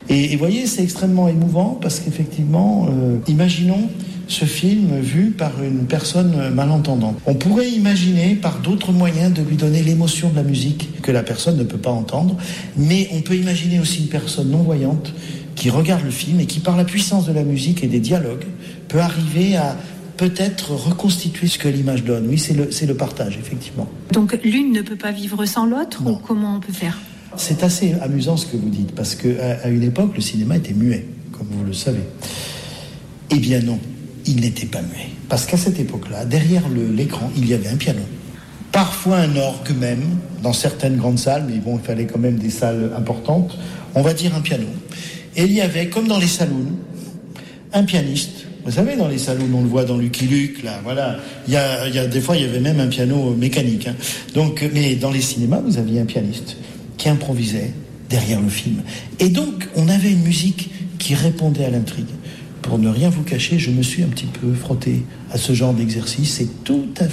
Et vous voyez, c'est extrêmement émouvant parce qu'effectivement, imaginons ce film vu par une personne malentendante. On pourrait imaginer par d'autres moyens de lui donner l'émotion de la musique que la personne ne peut pas entendre, mais on peut imaginer aussi une personne non-voyante qui regarde le film et qui, par la puissance de la musique et des dialogues, peut arriver à peut-être reconstituer ce que l'image donne. Oui, c'est le partage, effectivement. Donc l'une ne peut pas vivre sans l'autre, ou comment on peut faire ? C'est assez amusant ce que vous dites, parce qu'à une époque, le cinéma était muet, comme vous le savez. Eh bien non, il n'était pas muet. Parce qu'à cette époque-là, derrière l'écran, il y avait un piano. Parfois un orgue même, dans certaines grandes salles, mais bon, il fallait quand même des salles importantes, on va dire un piano. Et il y avait, comme dans les saloons, un pianiste. Vous savez, dans les saloons, on le voit dans Lucky Luke, là, voilà. Il y a des fois, il y avait même un piano mécanique. Hein. Donc, mais dans les cinémas, vous aviez un pianiste qui improvisait derrière le film. Et donc, on avait une musique qui répondait à l'intrigue. Pour ne rien vous cacher, je me suis un petit peu frotté à ce genre d'exercice. C'est tout à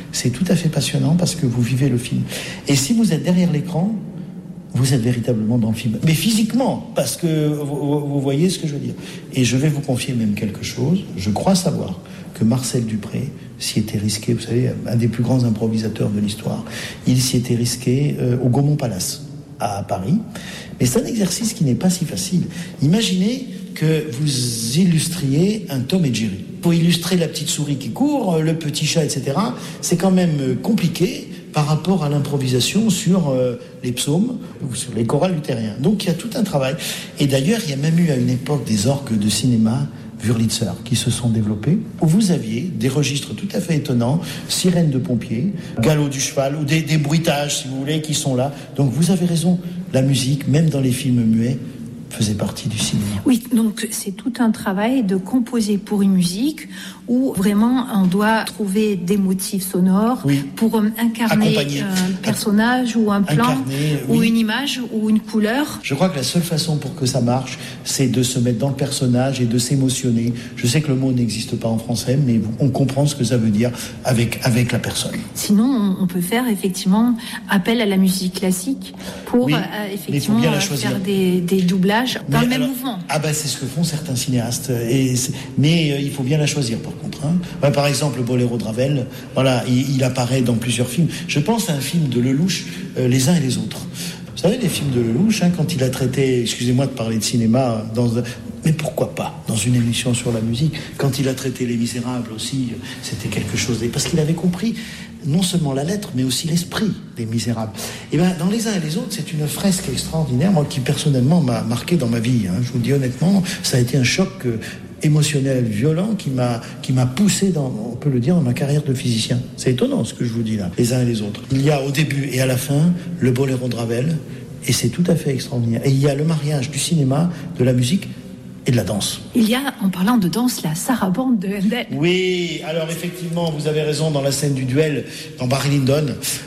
fait passionnant parce que vous vivez le film. Et si vous êtes derrière l'écran, vous êtes véritablement dans le film. Mais physiquement, parce que vous voyez ce que je veux dire. Et je vais vous confier même quelque chose. Je crois savoir que Marcel Dupré s'y était risqué, vous savez, un des plus grands improvisateurs de l'histoire. Il s'y était risqué au Gaumont Palace, à Paris. Mais c'est un exercice qui n'est pas si facile. Imaginez que vous illustriez un Tom et Jerry. Pour illustrer la petite souris qui court, le petit chat, etc., c'est quand même compliqué par rapport à l'improvisation sur les psaumes ou sur les chorales luthériens. Donc il y a tout un travail. Et d'ailleurs, il y a même eu à une époque des orgues de cinéma Wurlitzer qui se sont développés, où vous aviez des registres tout à fait étonnants, sirènes de pompiers, galop du cheval, ou des bruitages, si vous voulez, qui sont là. Donc vous avez raison, la musique, même dans les films muets, faisait partie du cinéma. Oui, donc c'est tout un travail de composer pour une musique où vraiment on doit trouver des motifs sonores pour incarner un personnage ou un plan ou une image ou une couleur. Je crois que la seule façon pour que ça marche, c'est de se mettre dans le personnage et de s'émotionner. Je sais que le mot n'existe pas en français, mais on comprend ce que ça veut dire avec la personne. Sinon, on peut faire effectivement appel à la musique classique pour effectivement faire des doublages dans le même mouvement. Ah ben c'est ce que font certains cinéastes. Mais il faut bien la choisir par contre. Hein. Ouais, par exemple, le Boléro de Ravel, voilà, il apparaît dans plusieurs films. Je pense à un film de Lelouch, Les uns et les autres. Vous savez, les films de Lelouch, quand il a traité, excusez-moi de parler de cinéma, mais pourquoi pas, dans une émission sur la musique, quand il a traité Les Misérables aussi, c'était quelque chose. Parce qu'il avait compris non seulement la lettre, mais aussi l'esprit des Misérables. Et bien, dans Les uns et les autres, c'est une fresque extraordinaire, moi, qui personnellement m'a marqué dans ma vie. Hein. Je vous dis honnêtement, ça a été un choc émotionnel, violent, qui m'a poussé, on peut le dire, dans ma carrière de physicien. C'est étonnant ce que je vous dis là, Les uns et les autres. Il y a au début et à la fin le Boléro de Ravel, et c'est tout à fait extraordinaire. Et il y a le mariage du cinéma, de la musique et de la danse. Il y a, en parlant de danse, la sarabande de Handel. Oui, alors effectivement, vous avez raison, dans la scène du duel, dans Barry Lyndon,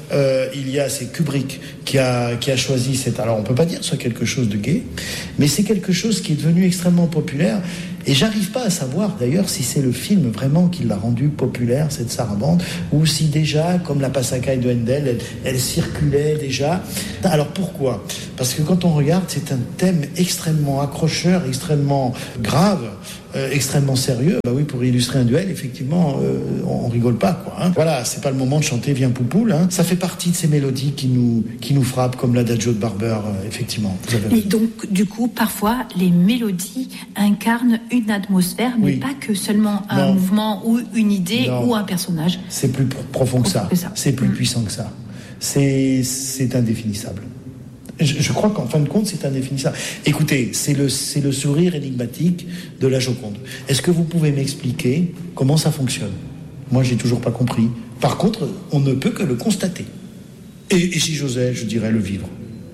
c'est Kubrick qui a choisi cette... Alors on peut pas dire que ce soit quelque chose de gai, mais c'est quelque chose qui est devenu extrêmement populaire. Et j'arrive pas à savoir d'ailleurs si c'est le film vraiment qui l'a rendu populaire, cette sarabande, ou si déjà, comme la Passacaille de Handel, elle circulait déjà. Alors pourquoi ? Parce que quand on regarde, c'est un thème extrêmement accrocheur, extrêmement grave, extrêmement sérieux. Bah oui, pour illustrer un duel, effectivement, on rigole pas, quoi. Hein. Voilà, c'est pas le moment de chanter Viens Poupoule. Hein. Ça fait partie de ces mélodies qui nous frappent, comme l'Adagio de Barber, effectivement. Et donc, du coup, parfois, les mélodies incarnent une atmosphère, mais pas que seulement un mouvement ou une idée ou un personnage. C'est plus profond que ça. C'est plus puissant que ça. C'est indéfinissable. Je crois qu'en fin de compte, c'est indéfinissable. Écoutez, c'est le sourire énigmatique de la Joconde. Est-ce que vous pouvez m'expliquer comment ça fonctionne ? Moi, j'ai toujours pas compris. Par contre, on ne peut que le constater. Et si j'osais, je dirais le vivre.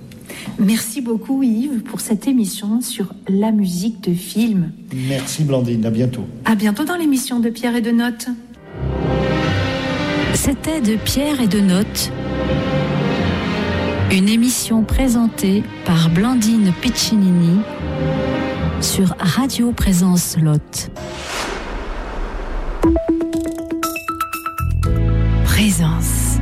Merci beaucoup Yves pour cette émission sur la musique de film. Merci Blandine, à bientôt. À bientôt dans l'émission de Pierre et de Notes. C'était de Pierre et de Notes, une émission présentée par Blandine Piccinini sur Radio Présence Lot. Présence.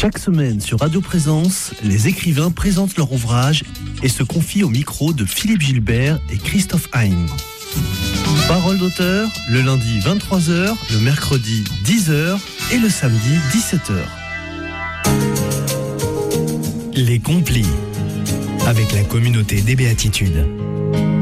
Chaque semaine sur Radio Présence, les écrivains présentent leur ouvrage et se confient au micro de Philippe Gilbert et Christophe Hein. Parole d'auteur, le lundi 23h, le mercredi 10h et le samedi 17h. Les Complis, avec la communauté des Béatitudes.